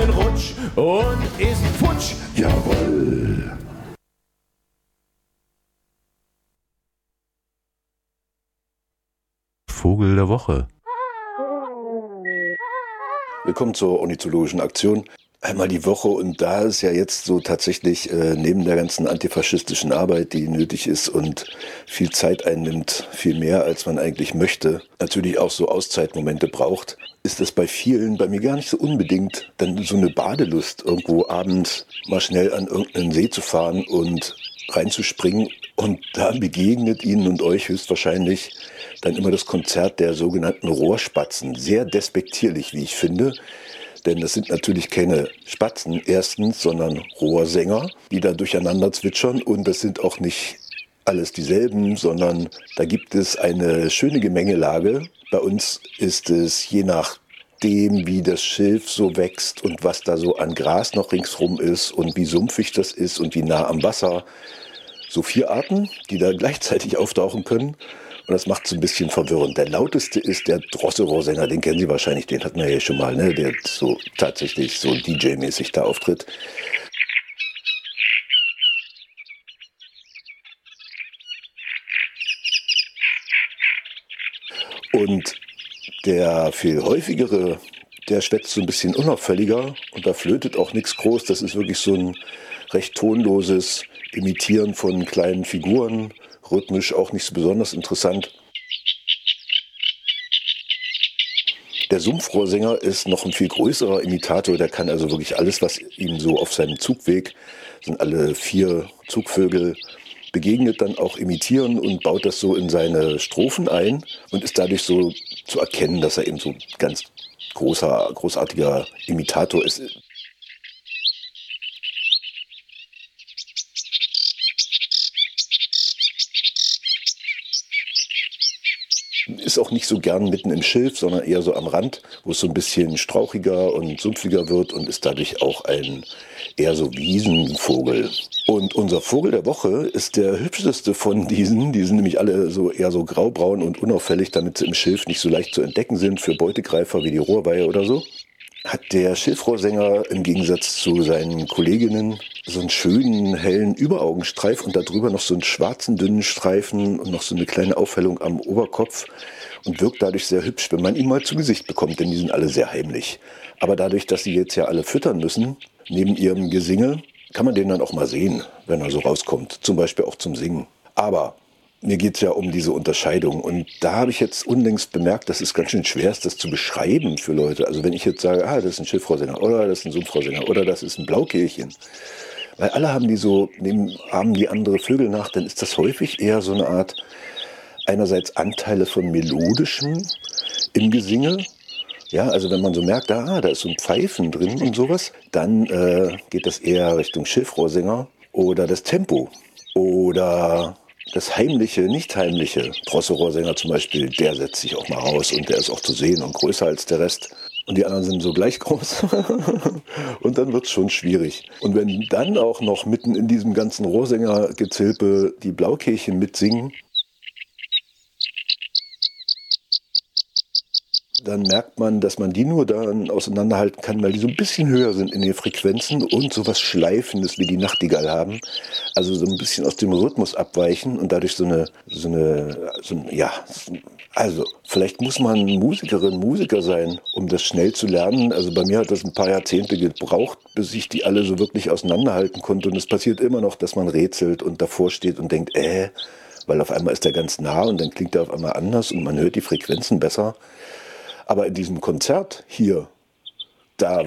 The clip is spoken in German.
einen Rutsch und ist futsch. Jawohl. Vogel der Woche. Willkommen zur ornithologischen Aktion. Einmal die Woche, und da ist ja jetzt so tatsächlich neben der ganzen antifaschistischen Arbeit, die nötig ist und viel Zeit einnimmt, viel mehr als man eigentlich möchte, natürlich auch so Auszeitmomente braucht, ist das bei vielen, bei mir gar nicht so unbedingt, dann so eine Badelust, irgendwo abends mal schnell an irgendeinen See zu fahren und reinzuspringen, und da begegnet Ihnen und euch höchstwahrscheinlich dann immer das Konzert der sogenannten Rohrspatzen. Sehr despektierlich, wie ich finde. Denn das sind natürlich keine Spatzen erstens, sondern Rohrsänger, die da durcheinander zwitschern. Und das sind auch nicht alles dieselben, sondern da gibt es eine schöne Gemengelage. Bei uns ist es je nachdem, wie das Schilf so wächst und was da so an Gras noch ringsrum ist und wie sumpfig das ist und wie nah am Wasser. So 4 Arten, die da gleichzeitig auftauchen können. Und das macht es ein bisschen verwirrend. Der lauteste ist der Drosselrohrsänger, den kennen Sie wahrscheinlich, den hatten wir ja schon mal, ne? Der so tatsächlich so DJ-mäßig da auftritt. Und der viel häufigere, der schwätzt so ein bisschen unauffälliger und da flötet auch nichts groß. Das ist wirklich so ein recht tonloses Imitieren von kleinen Figuren. Rhythmisch auch nicht so besonders interessant. Der Sumpfrohrsänger ist noch ein viel größerer Imitator. Der kann also wirklich alles, was ihm so auf seinem Zugweg, sind alle 4 Zugvögel, begegnet, dann auch imitieren und baut das so in seine Strophen ein und ist dadurch so zu erkennen, dass er eben so ganz großartiger Imitator ist. Ist auch nicht so gern mitten im Schilf, sondern eher so am Rand, wo es so ein bisschen strauchiger und sumpfiger wird, und ist dadurch auch ein eher so Wiesenvogel. Und unser Vogel der Woche ist der hübscheste von diesen. Die sind nämlich alle so eher so graubraun und unauffällig, damit sie im Schilf nicht so leicht zu entdecken sind für Beutegreifer wie die Rohrweihe oder so. Hat der Schilfrohrsänger im Gegensatz zu seinen Kolleginnen so einen schönen, hellen Überaugenstreif und darüber noch so einen schwarzen, dünnen Streifen und noch so eine kleine Aufhellung am Oberkopf und wirkt dadurch sehr hübsch, wenn man ihn mal zu Gesicht bekommt, denn die sind alle sehr heimlich. Aber dadurch, dass sie jetzt ja alle füttern müssen, neben ihrem Gesinge, kann man den dann auch mal sehen, wenn er so rauskommt, zum Beispiel auch zum Singen. Aber mir geht es ja um diese Unterscheidung, und da habe ich jetzt unlängst bemerkt, dass es ganz schön schwer ist, das zu beschreiben für Leute. Also wenn ich jetzt sage, das ist ein Schilfrohrsänger oder das ist ein Sumpfrohrsänger oder das ist ein Blaukehlchen, weil alle haben die so, haben die andere Vögel nach, dann ist das häufig eher so eine Art, einerseits Anteile von Melodischem im Gesinge. Ja, also wenn man so merkt, da ist so ein Pfeifen drin und sowas, dann geht das eher Richtung Schilfrohrsänger oder das Tempo oder das heimliche, nicht heimliche. Drosselrohrsänger zum Beispiel, der setzt sich auch mal raus und der ist auch zu sehen und größer als der Rest. Und die anderen sind so gleich groß. Und dann wird es schon schwierig. Und wenn dann auch noch mitten in diesem ganzen Rohrsängergezilpe die Blaukehlchen mitsingen, dann merkt man, dass man die nur dann auseinanderhalten kann, weil die so ein bisschen höher sind in den Frequenzen und sowas Schleifendes wie die Nachtigall haben. Also so ein bisschen aus dem Rhythmus abweichen und dadurch also vielleicht muss man Musiker sein, um das schnell zu lernen. Also bei mir hat das ein paar Jahrzehnte gebraucht, bis ich die alle so wirklich auseinanderhalten konnte. Und es passiert immer noch, dass man rätselt und davor steht und denkt, weil auf einmal ist der ganz nah und dann klingt er auf einmal anders und man hört die Frequenzen besser. Aber in diesem Konzert hier, da